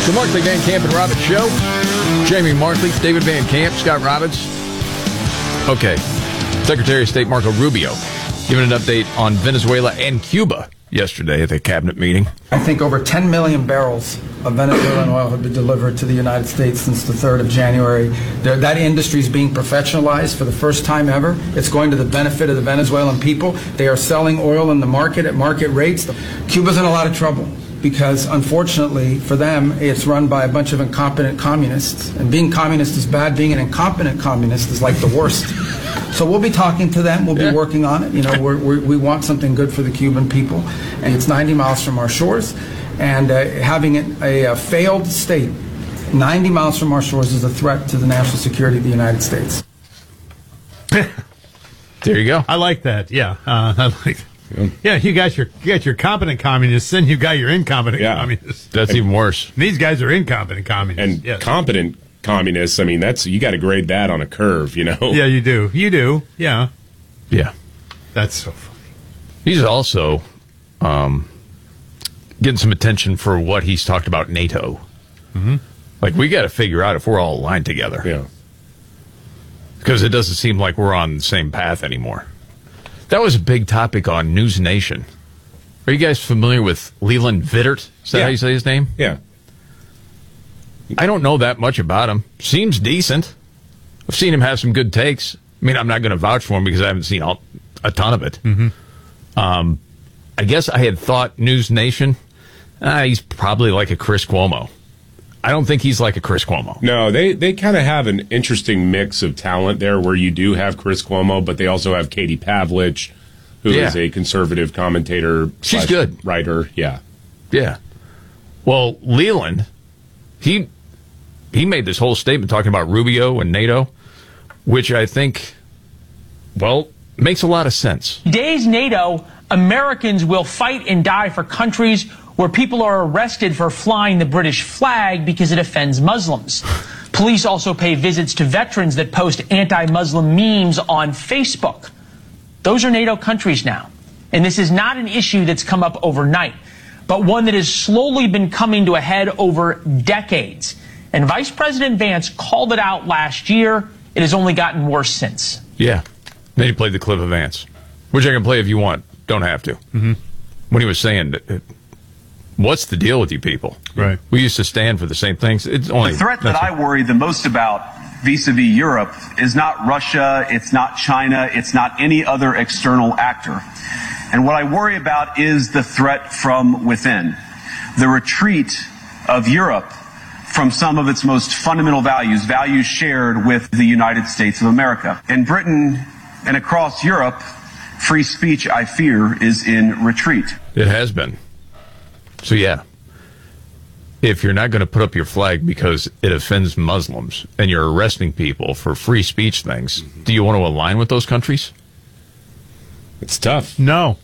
The Markley, Van Camp, and Robbins Show. Jamie Markley, David Van Camp, Scott Robbins. Okay. Secretary of State Marco Rubio giving an update on Venezuela and Cuba yesterday at the cabinet meeting. I think over 10 million barrels of Venezuelan oil have been delivered to the United States since the 3rd of January. That industry is being professionalized for the first time ever. It's going to the benefit of the Venezuelan people. They are selling oil in the market at market rates. Cuba's in a lot of trouble because, unfortunately, for them, it's run by a bunch of incompetent communists. And being communist is bad. Being an incompetent communist is like the worst. So we'll be talking to them. We'll be working on it. You know, we want something good for the Cuban people. And it's 90 miles from our shores. And having a failed state 90 miles from our shores is a threat to the national security of the United States. There you go. I like that. Yeah. I like that. Yeah, you got your competent communists, then you got your incompetent communists. That's even worse. These guys are incompetent communists. And competent communists, I mean, you got to grade that on a curve, you know? Yeah, you do. You do. Yeah. Yeah. That's so funny. He's also getting some attention for what he's talked about NATO. Mm-hmm. Like, we got to figure out if we're all aligned together. Yeah. Because it doesn't seem like we're on the same path anymore. That was a big topic on News Nation. Are you guys familiar with Leland Vittert? Is that how you say his name? Yeah. I don't know that much about him. Seems decent. I've seen him have some good takes. I mean, I'm not going to vouch for him because I haven't seen a ton of it. Mm-hmm. I guess I had thought News Nation, he's probably like a Chris Cuomo. I don't think he's like a Chris Cuomo. No, they kind of have an interesting mix of talent there where you do have Chris Cuomo, but they also have Katie Pavlich, who is a conservative commentator. She's good. Writer, yeah. Yeah. Well, Leland, he made this whole statement talking about Rubio and NATO, which I think, well, makes a lot of sense. Today's NATO, Americans will fight and die for countries where people are arrested for flying the British flag because it offends Muslims. Police also pay visits to veterans that post anti-Muslim memes on Facebook. Those are NATO countries now. And this is not an issue that's come up overnight, but one that has slowly been coming to a head over decades. And Vice President Vance called it out last year. It has only gotten worse since. Yeah. Then he played the clip of Vance, which I can play if you want. Don't have to. Mm-hmm. When he was saying, what's the deal with you people? Right. We used to stand for the same things. It's only the threat that I worry the most about vis-a-vis Europe is not Russia, it's not China, it's not any other external actor. And what I worry about is the threat from within, the retreat of Europe from some of its most fundamental values, values shared with the United States of America. In Britain and across Europe, free speech, I fear, is in retreat. It has been. So, yeah, if you're not going to put up your flag because it offends Muslims and you're arresting people for free speech things, do you want to align with those countries? It's tough. No.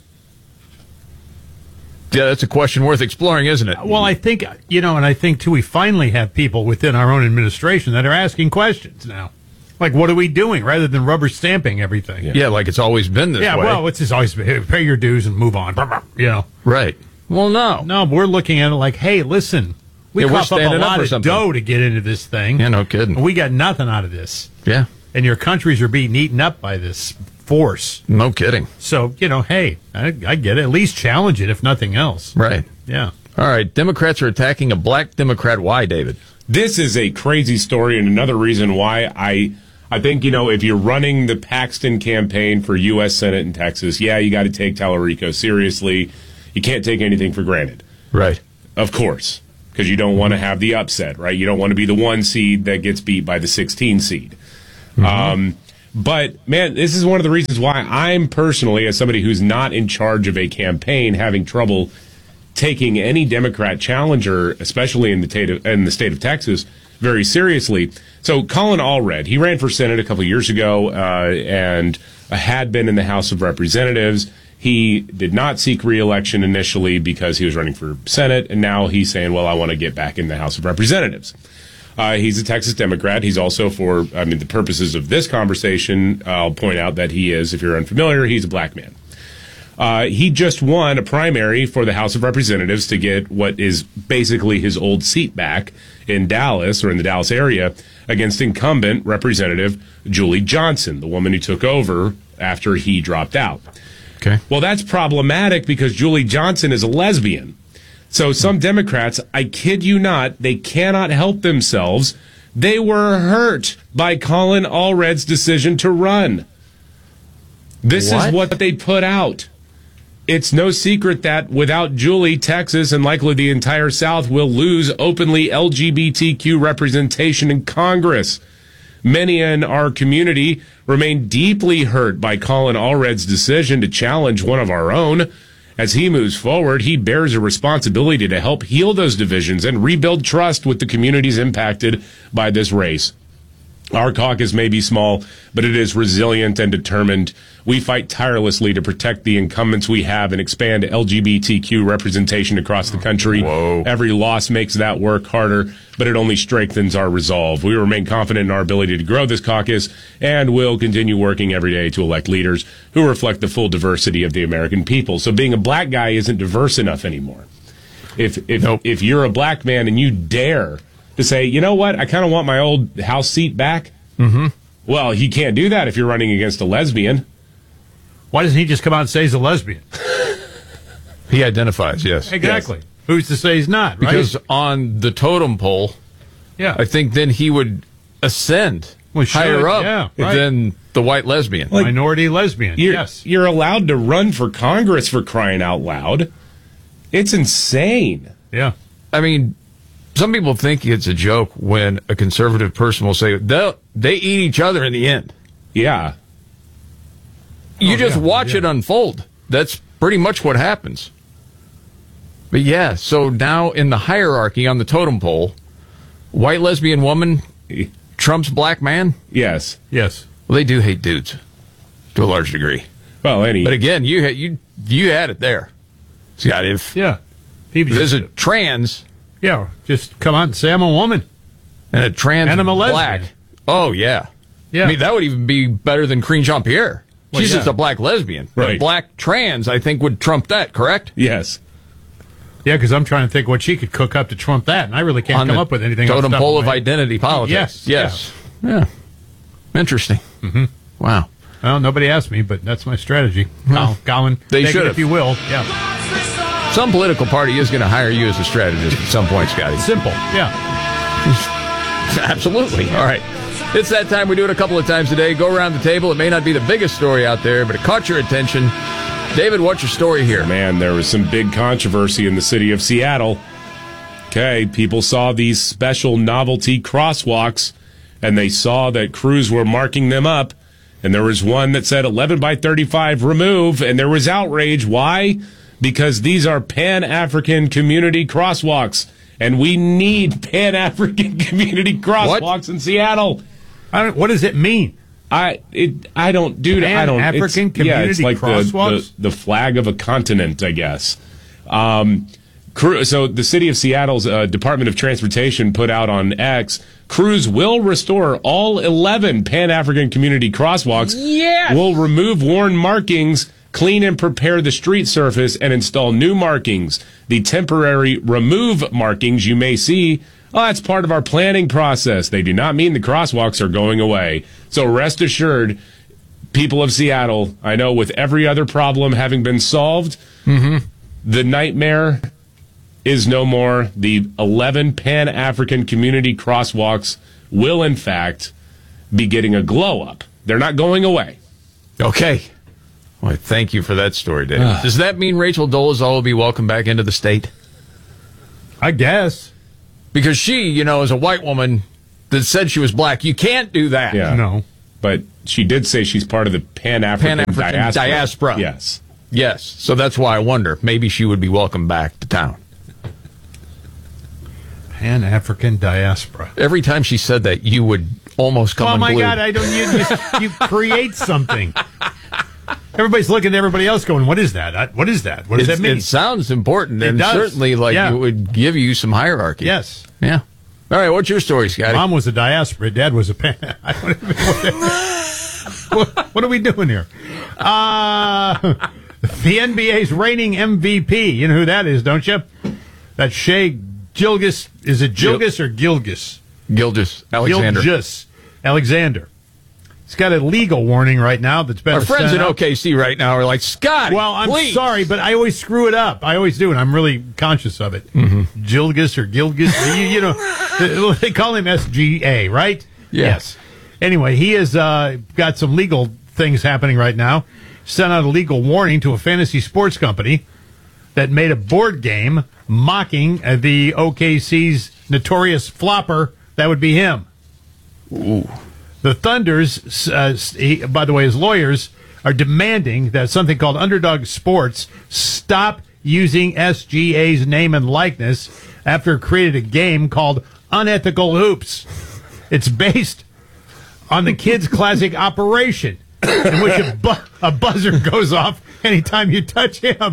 Yeah, that's a question worth exploring, isn't it? Well, I think, and I think, too, we finally have people within our own administration that are asking questions now. Like, what are we doing rather than rubber stamping everything? Yeah, like it's always been this way. Yeah, well, it's just always been, pay your dues and move on, Right. Well, no. No, we're looking at it like, hey, listen, we cough up a lot of dough to get into this thing. Yeah, no kidding. And we got nothing out of this. Yeah. And your countries are being eaten up by this force. No kidding. So, hey, I get it. At least challenge it, if nothing else. Right. Yeah. All right. Democrats are attacking a black Democrat. Why, David? This is a crazy story, and another reason why I think, if you're running the Paxton campaign for U.S. Senate in Texas, you got to take Tallarico seriously. You can't take anything for granted. Right. Of course, because you don't want to have the upset, right? You don't want to be the 1 seed that gets beat by the 16 seed. Mm-hmm. But, man, this is one of the reasons why I'm personally, as somebody who's not in charge of a campaign, having trouble taking any Democrat challenger, especially in the state of Texas, very seriously. So Colin Allred, he ran for Senate a couple of years ago and had been in the House of Representatives. He did not seek re-election initially because he was running for Senate, and now he's saying, well, I want to get back in the House of Representatives. He's a Texas Democrat. He's also, for the purposes of this conversation, I'll point out that he is, if you're unfamiliar, he's a black man. He just won a primary for the House of Representatives to get what is basically his old seat back in Dallas, or in the Dallas area, against incumbent Representative Julie Johnson, the woman who took over after he dropped out. Okay. Well, that's problematic because Julie Johnson is a lesbian. So some Democrats, I kid you not, they cannot help themselves. They were hurt by Colin Allred's decision to run. This is what they put out. It's no secret that without Julie, Texas, and likely the entire South will lose openly LGBTQ representation in Congress. Many in our community remain deeply hurt by Colin Allred's decision to challenge one of our own. As he moves forward, he bears a responsibility to help heal those divisions and rebuild trust with the communities impacted by this race. Our caucus may be small, but it is resilient and determined. We fight tirelessly to protect the incumbents we have and expand LGBTQ representation across the country. Whoa. Every loss makes that work harder, but it only strengthens our resolve. We remain confident in our ability to grow this caucus and will continue working every day to elect leaders who reflect the full diversity of the American people. So being a black guy isn't diverse enough anymore. If you're a black man and you dare to say, you know what, I kind of want my old House seat back. Mm-hmm. Well, he can't do that if you're running against a lesbian. Why doesn't he just come out and say he's a lesbian? He identifies, yes. Exactly. Yes. Who's to say he's not, right? Because on the totem pole, yeah. I think then he would ascend should, higher up yeah, right. than the white lesbian. Minority lesbian, yes. You're allowed to run for Congress, for crying out loud. It's insane. Yeah. I mean, some people think it's a joke when a conservative person will say, they eat each other in the end. Yeah. You just watch it unfold. That's pretty much what happens. But yeah, so now in the hierarchy on the totem pole, white lesbian woman trumps black man? Yes. Yes. Well, they do hate dudes to a large degree. Well, But again, you had it there, Scott. If there's a trans... Yeah, just come out and say I'm a woman. And a trans and I'm a black. lesbian. Oh, yeah. Yeah. I mean, that would even be better than Karine Jean-Pierre. Well, She's yeah. just a black lesbian. Right. A black trans, I think, would trump that, correct? Yes. Yeah, because I'm trying to think what she could cook up to trump that, and I really can't come up with anything. Totem off the top pole of of my head. identity politics. Yes. Yeah. Interesting. Mm-hmm. Wow. Well, nobody asked me, but that's my strategy. Colin, They take it should if you will. Yeah. Some political party is going to hire you as a strategist at some point, Scotty. Simple. Yeah. Absolutely. All right. It's that time. We do it a couple of times a day. Go around the table. It may not be the biggest story out there, but it caught your attention. David, what's your story here? Man, there was some big controversy in the city of Seattle. Okay, people saw these special novelty crosswalks, and they saw that crews were marking them up, and there was one that said 11 by 35 remove, and there was outrage. Why? Because these are Pan-African community crosswalks, and we need Pan-African community crosswalks in Seattle. What does it mean? I don't, dude. I don't. Pan-African community it's like crosswalks? the flag of a continent, I guess. So the city of Seattle's Department of Transportation put out on X, crews will restore all 11 Pan-African community crosswalks. Yes! Will remove worn markings, clean and prepare the street surface, and install new markings. The temporary remove markings you may see, that's part of our planning process. They do not mean the crosswalks are going away. So rest assured, people of Seattle, I know with every other problem having been solved, the nightmare is no more. The 11 Pan-African community crosswalks will, in fact, be getting a glow-up. They're not going away. Okay. Well, thank you for that story, David. Does that mean Rachel Dolezal will be welcomed back into the state? I guess. Because she, is a white woman that said she was black. You can't do that. Yeah. No. But she did say she's part of the Pan-African diaspora. Yes. Yes. So that's why I wonder. Maybe she would be welcomed back to town. Pan-African diaspora. Every time she said that, you would almost come Oh my unglued. God! You create something. Everybody's looking at everybody else, going, "What is that? What is that? What does that mean?" It sounds important, It and does. certainly Yeah. it would give you some hierarchy. Yes. Yeah. All right. What's your story, Scotty? Mom was a diaspora. Dad was a pan. I don't even what are we doing here? The NBA's reigning MVP. You know who that is, don't you? That's Shai Gilgeous. Is it Gilgeous or Gilgeous? Gilgeous Alexander. Gilgeous Alexander. He's got a legal warning right now that's been Our friends in sent out. OKC right now are like, Scott. Well, I'm please. sorry, but I always screw it up. I always do, and I'm really conscious of it. Mm-hmm. Gilgeous or Gilgeous. you know, they call him SGA, right? Yeah. Yes. Anyway, he has got some legal things happening right now. Sent out a legal warning to a fantasy sports company that made a board game mocking the OKC's notorious flopper. That would be him. Ooh. The Thunders, by the way, his lawyers are demanding that something called Underdog Sports stop using SGA's name and likeness after it created a game called Unethical Hoops. It's based on the kids' classic Operation, in which a buzzer goes off anytime you touch him.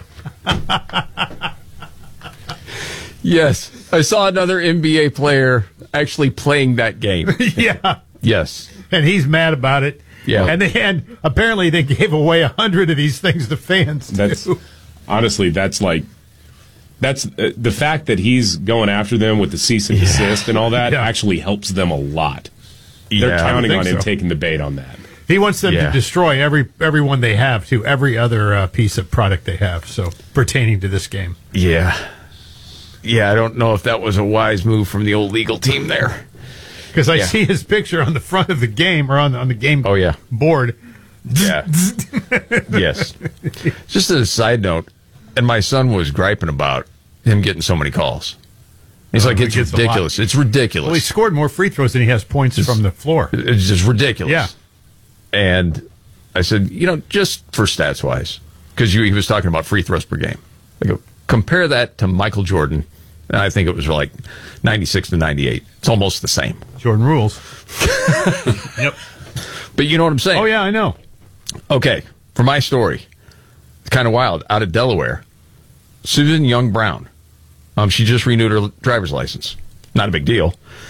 Yes. I saw another NBA player actually playing that game. Yeah. Yes. And he's mad about it. Yeah. And apparently they gave away 100 of these things to fans, too. Honestly, that's the fact that he's going after them with the cease and desist and all that actually helps them a lot. They're counting on him taking the bait on that. He wants them to destroy everyone they have, to every other piece of product they have, so pertaining to this game. Yeah. Yeah, I don't know if that was a wise move from the old legal team there. Because I see his picture on the front of the game, or on the game board. Yeah. Yes. Just as a side note, and my son was griping about him getting so many calls. He's like, it's ridiculous. It's ridiculous. Well, he scored more free throws than he has points from the floor. It's just ridiculous. Yeah. And I said, just for stats-wise, because he was talking about free throws per game. I go, compare that to Michael Jordan. And I think it was like 96 to 98. It's almost the same. Jordan rules. Yep. But you know what I'm saying? Oh, yeah, I know. Okay, for my story, it's kind of wild. Out of Delaware, Susan Young Brown. She just renewed her driver's license. Not a big deal.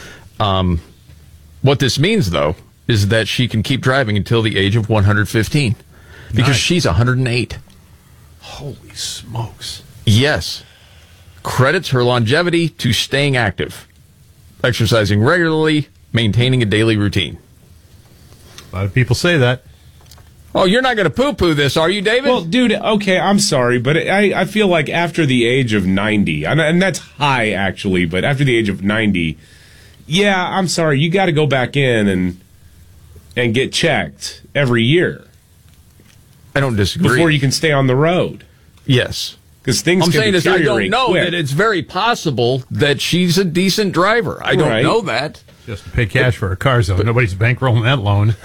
What this means, though, is that she can keep driving until the age of 115. Because she's 108. Holy smokes. Yes. Credits her longevity to staying active, exercising regularly, maintaining a daily routine. A lot of people say that. Oh, you're not going to poo-poo this, are you, David? Well, dude, okay, I'm sorry, but I feel like after the age of 90, and that's high, actually, but after the age of 90, yeah, I'm sorry, you got to go back in and get checked every year. I don't disagree. Before you can stay on the road. Yes. Because things I'm can saying is I don't know quick. that it's very possible that she's a decent driver. I don't know that. Just to pay cash for a car zone. Nobody's bankrolling that loan.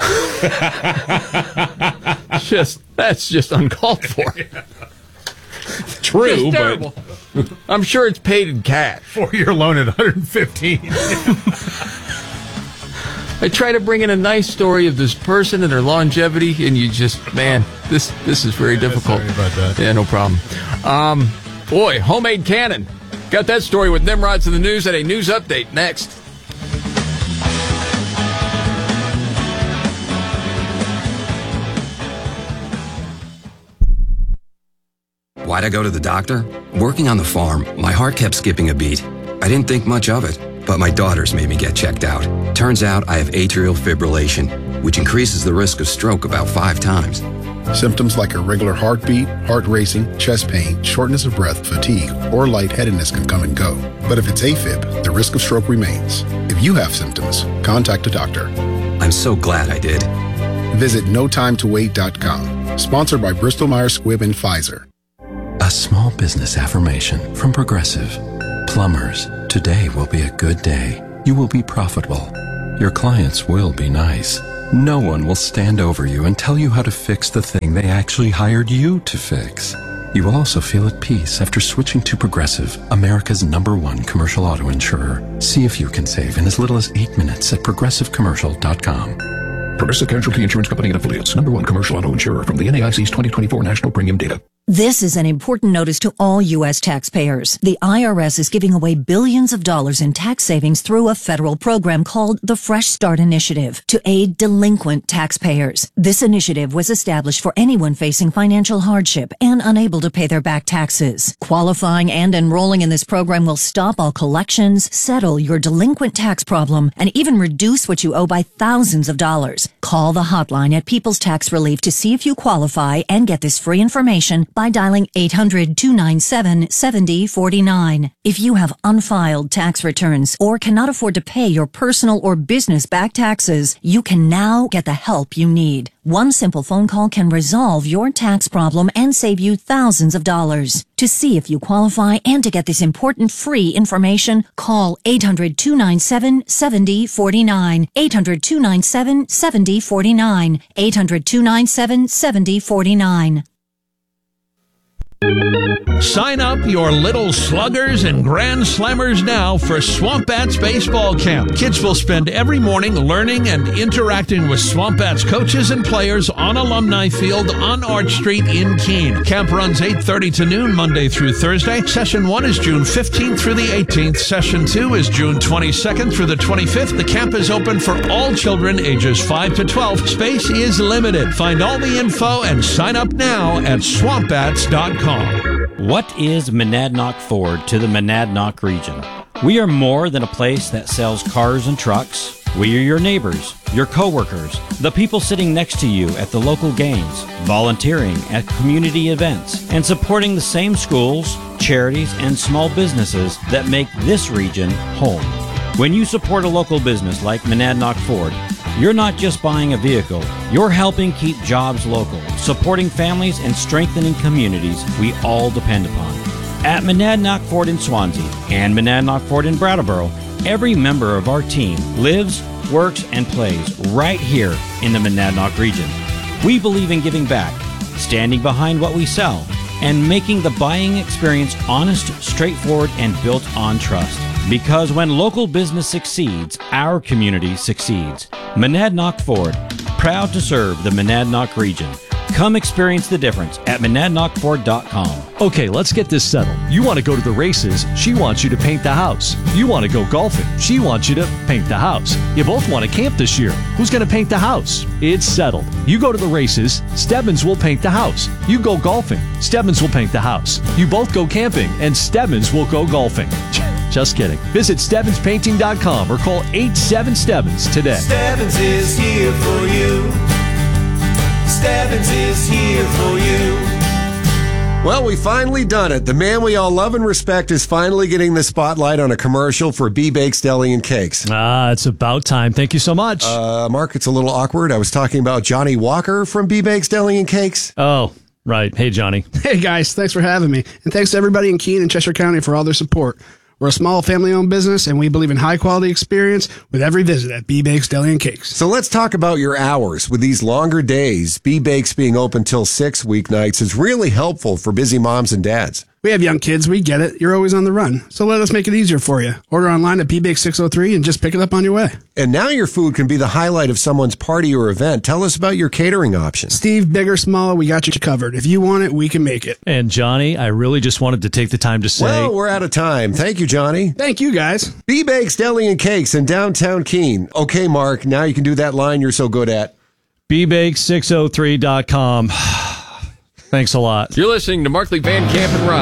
That's just uncalled for. True, but I'm sure it's paid in cash. 4-year loan at 115. I try to bring in a nice story of this person and their longevity, and you just, man, this is very difficult. Sorry about that. Yeah, no problem. Boy, homemade cannon. Got that story with Nimrods in the news and a news update next. Why'd I go to the doctor? Working on the farm, my heart kept skipping a beat. I didn't think much of it, but my daughters made me get checked out. Turns out I have atrial fibrillation, which increases the risk of stroke about 5 times. Symptoms like irregular heartbeat, heart racing, chest pain, shortness of breath, fatigue, or lightheadedness can come and go. But if it's AFib, the risk of stroke remains. If you have symptoms, contact a doctor. I'm so glad I did. Visit notimetowait.com. Sponsored by Bristol Myers Squibb and Pfizer. A small business affirmation from Progressive. Plumbers, today will be a good day. You will be profitable. Your clients will be nice. No one will stand over you and tell you how to fix the thing they actually hired you to fix. You will also feel at peace after switching to Progressive, America's #1 commercial auto insurer. See if you can save in as little as 8 minutes at progressivecommercial.com. Progressive Casualty Insurance Company and Affiliates, #1 commercial auto insurer from the NAIC's 2024 National Premium Data. This is an important notice to all U.S. taxpayers. The IRS is giving away billions of dollars in tax savings through a federal program called the Fresh Start Initiative to aid delinquent taxpayers. This initiative was established for anyone facing financial hardship and unable to pay their back taxes. Qualifying and enrolling in this program will stop all collections, settle your delinquent tax problem, and even reduce what you owe by thousands of dollars. Call the hotline at People's Tax Relief to see if you qualify and get this free information by dialing 800-297-7049. If you have unfiled tax returns or cannot afford to pay your personal or business back taxes, you can now get the help you need. One simple phone call can resolve your tax problem and save you thousands of dollars. To see if you qualify and to get this important free information, call 800-297-7049. 800-297-7049. 800-297-7049. Sign up your little sluggers and grand slammers now for Swamp Bats Baseball Camp. Kids will spend every morning learning and interacting with Swamp Bats coaches and players on Alumni Field on Arch Street in Keene. Camp runs 8:30 to noon Monday through Thursday. Session 1 is June 15th through the 18th. Session 2 is June 22nd through the 25th. The camp is open for all children ages 5 to 12. Space is limited. Find all the info and sign up now at swampbats.com. What is Monadnock Ford to the Monadnock region? We are more than a place that sells cars and trucks. We are your neighbors, your coworkers, the people sitting next to you at the local games, volunteering at community events, and supporting the same schools, charities, and small businesses that make this region home. When you support a local business like Monadnock Ford, you're not just buying a vehicle, you're helping keep jobs local, supporting families and strengthening communities we all depend upon. At Monadnock Ford in Swansea and Monadnock Ford in Brattleboro, every member of our team lives, works, and plays right here in the Monadnock region. We believe in giving back, standing behind what we sell, and making the buying experience honest, straightforward, and built on trust. Because when local business succeeds, our community succeeds. Monadnock Ford, proud to serve the Monadnock region. Come experience the difference at monadnockford.com. Okay, let's get this settled. You want to go to the races, she wants you to paint the house. You want to go golfing, she wants you to paint the house. You both want to camp this year. Who's going to paint the house? It's settled. You go to the races, Stebbins will paint the house. You go golfing, Stebbins will paint the house. You both go camping, and Stebbins will go golfing. Just kidding. Visit StebbinsPainting.com or call 87-STEBBINS today. Stebbins is here for you. Stebbins is here for you. Well, we finally done it. The man we all love and respect is finally getting the spotlight on a commercial for B-Bakes Deli and Cakes. It's about time. Thank you so much. Mark, it's a little awkward. I was talking about Johnny Walker from B-Bakes Deli and Cakes. Oh, right. Hey, Johnny. Hey, guys. Thanks for having me. And thanks to everybody in Keene and Cheshire County for all their support. We're a small family-owned business, and we believe in high-quality experience with every visit at B-Bakes Deli and Cakes. So let's talk about your hours. With these longer days, B-Bakes being open till 6 weeknights is really helpful for busy moms and dads. We have young kids. We get it. You're always on the run. So let us make it easier for you. Order online at BBakes603 and just pick it up on your way. And now your food can be the highlight of someone's party or event. Tell us about your catering options. Steve, big or small, we got you covered. If you want it, we can make it. And Johnny, I really just wanted to take the time to say... Well, we're out of time. Thank you, Johnny. Thank you, guys. B-Bakes Deli and Cakes in downtown Keene. Okay, Mark, now you can do that line you're so good at. BBakes603.com. Thanks a lot. You're listening to Markley, Van Camp, and Rob.